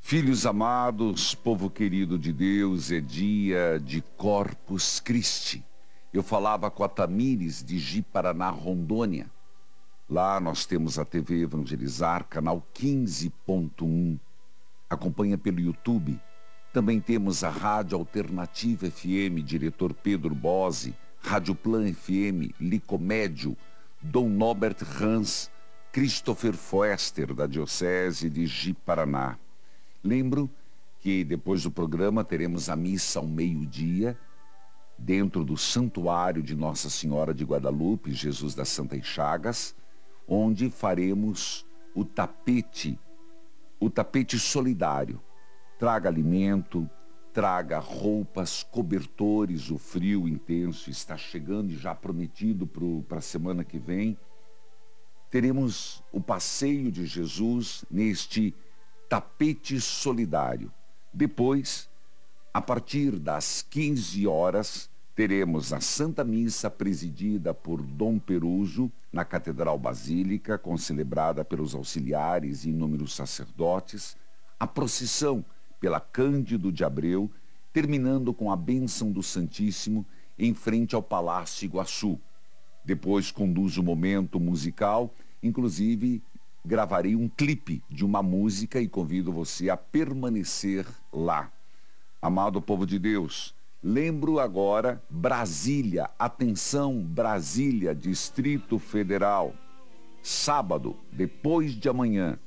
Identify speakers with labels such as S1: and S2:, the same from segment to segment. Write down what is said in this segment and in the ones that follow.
S1: Filhos amados, povo querido de Deus, é dia de Corpus Christi. Eu falava com a Tamires de Ji-Paraná, Rondônia. Lá nós temos a TV Evangelizar, canal 15.1. Acompanha pelo YouTube. Também temos a Rádio Alternativa FM, diretor Pedro Bose, Rádio Plan FM, Licomédio, Dom Norbert Hans, Christopher Foester, da Diocese de Ji-Paraná. Lembro que depois do programa teremos a missa ao meio-dia, dentro do Santuário de Nossa Senhora de Guadalupe, Jesus das Santas Chagas, onde faremos o tapete solidário. Traga alimento, traga roupas, cobertores, o frio intenso está chegando e já prometido para a semana que vem. Teremos o passeio de Jesus neste tapete solidário. Depois, a partir das 15 horas, teremos a Santa Missa presidida por Dom Peruso na Catedral Basílica, concelebrada pelos auxiliares e inúmeros sacerdotes, a procissão pela Cândido de Abreu, terminando com a bênção do Santíssimo em frente ao Palácio Iguaçu. Depois conduz o momento musical, inclusive gravarei um clipe de uma música e convido você a permanecer lá. Amado povo de Deus, lembro agora Brasília, atenção Brasília, Distrito Federal, sábado, depois de amanhã,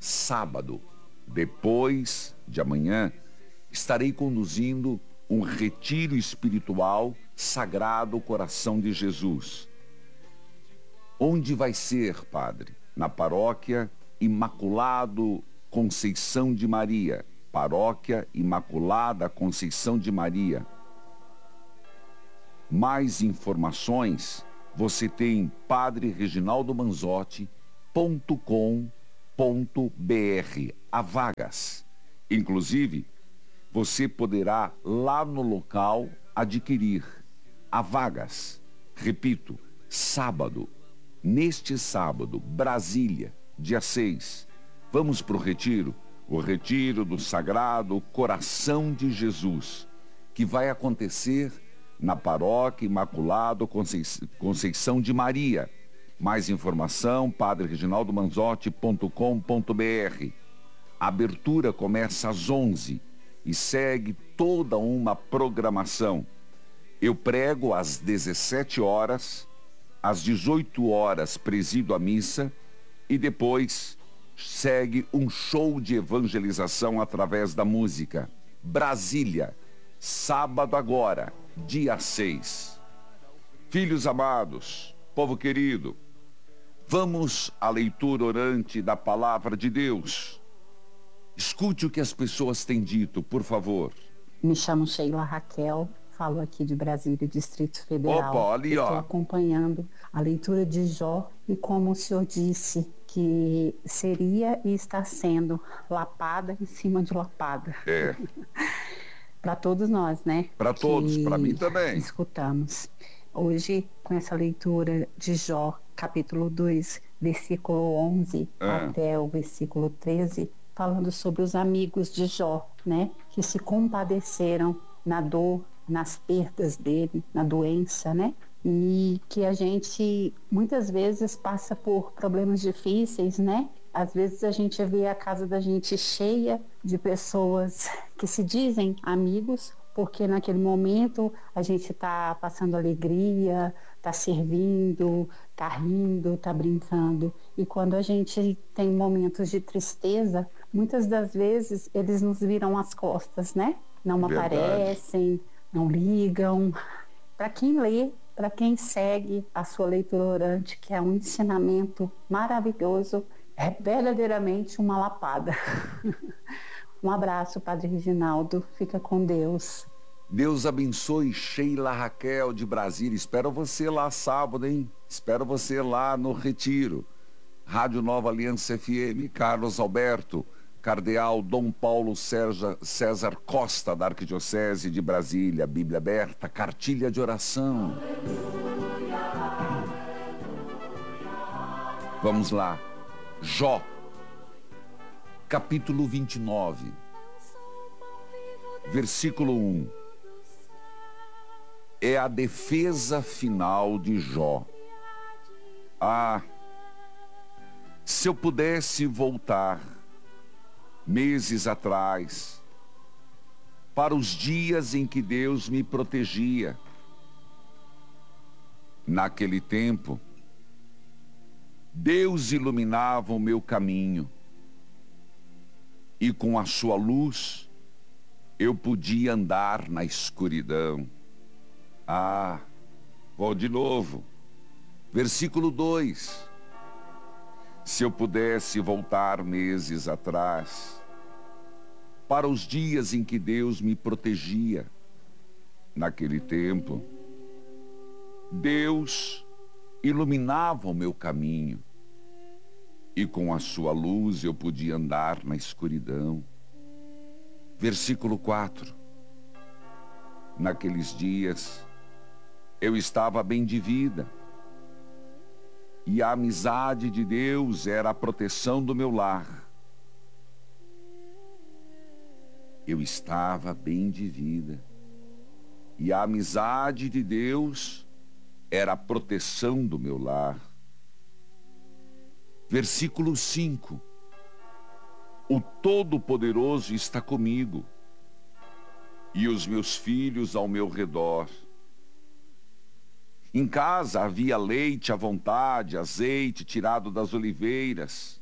S1: estarei conduzindo um retiro espiritual Sagrado Coração de Jesus. Onde vai ser, padre? Na paróquia Imaculado Conceição de Maria. Paróquia Imaculada Conceição de Maria. Mais informações você tem em padrereginaldomanzotti.com.br. Há vagas. Inclusive, você poderá lá no local adquirir. Há vagas. Repito, sábado. Neste sábado, Brasília, dia 6, vamos para o retiro do Sagrado Coração de Jesus, que vai acontecer na Paróquia Imaculado Conceição de Maria. Mais informação, padrereginaldomanzotti.com.br. A abertura começa às 11 e segue toda uma programação. Eu prego às 17 horas, às 18 horas presido a missa e depois segue um show de evangelização através da música. Brasília, sábado agora, dia 6. Filhos amados, povo querido, vamos à leitura orante da Palavra de Deus. Escute o que as pessoas têm dito, por favor.
S2: Me chamo Sheila Raquel. Falo aqui de Brasília, Distrito Federal.
S1: Opa, ali, ó.
S2: Estou acompanhando a leitura de Jó e como o senhor disse que seria e está sendo lapada em cima de lapada.
S1: É.
S2: Para todos nós, né?
S1: Para todos, para mim também.
S2: Escutamos. Hoje, com essa leitura de Jó, capítulo 2, versículo 11 até o versículo 13, falando sobre os amigos de Jó, né? Que se compadeceram na dor, nas perdas dele, na doença, né? E que a gente muitas vezes passa por problemas difíceis, né? Às vezes a gente vê a casa da gente cheia de pessoas que se dizem amigos, porque naquele momento a gente está passando alegria, está servindo, está rindo, está brincando. E quando a gente tem momentos de tristeza, muitas das vezes eles nos viram as costas, né? Não aparecem, não ligam. Para quem lê, para quem segue a sua leitura orante, que é um ensinamento maravilhoso, é verdadeiramente uma lapada. Um abraço, Padre Reginaldo. Fica com Deus.
S1: Deus abençoe Sheila Raquel de Brasília. Espero você lá sábado, hein? Espero você lá no retiro. Rádio Nova Aliança FM, Carlos Alberto. Cardeal Dom Paulo César Costa, da Arquidiocese de Brasília, Bíblia aberta, cartilha de oração. Vamos lá. Jó, capítulo 29. versículo 1. É a defesa final de Jó. Ah, se eu pudesse voltar meses atrás, para os dias em que Deus me protegia. Naquele tempo, Deus iluminava o meu caminho e com a sua luz eu podia andar na escuridão. Ah, vou de novo. Versículo 2. Se eu pudesse voltar meses atrás, para os dias em que Deus me protegia. Naquele tempo, Deus iluminava o meu caminho e com a sua luz eu podia andar na escuridão. Versículo 4. Naqueles dias, eu estava bem de vida e a amizade de Deus era a proteção do meu lar. Eu estava bem de vida e a amizade de Deus era a proteção do meu lar. Versículo 5. O Todo-Poderoso está comigo e os meus filhos ao meu redor. Em casa havia leite à vontade, azeite tirado das oliveiras.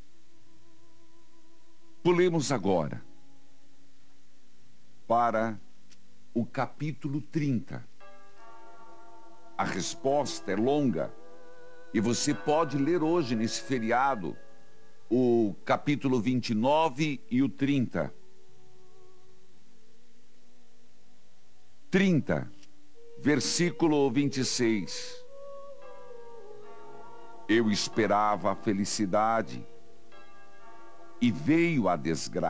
S1: Pulemos agora para o capítulo 30. A resposta é longa e você pode ler hoje, nesse feriado, o capítulo 29 e o 30. 30, versículo 26. Eu esperava a felicidade e veio a desgraça.